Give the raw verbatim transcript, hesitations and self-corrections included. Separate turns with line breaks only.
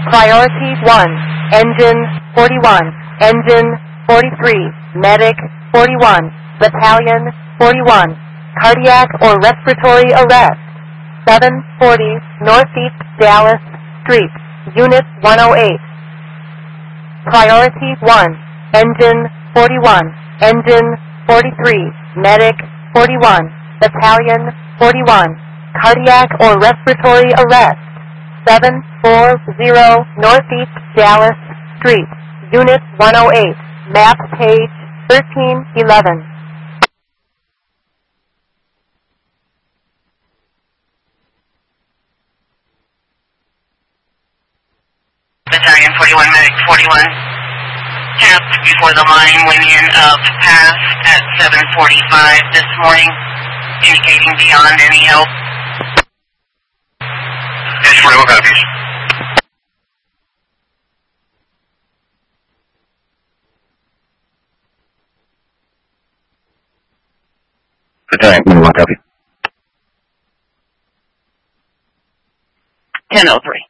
Priority one, Engine forty-one, Engine forty-three, Medic forty-one, Battalion forty-one, Cardiac or respiratory arrest, seven forty Northeast Dallas Street, Unit one oh eight. Priority one, Engine forty-one, Engine forty-three, Medic forty-one, Battalion forty-one, Cardiac or respiratory arrest, seven forty Northeast Dallas Street, Unit one oh eight, map page thirteen eleven.
Battalion forty-one, Medic forty-one, tapped before the line went in of pass at seven forty-five this morning, indicating beyond any help. Yes, forty-one copies. Battalion forty-one, copy. ten oh three.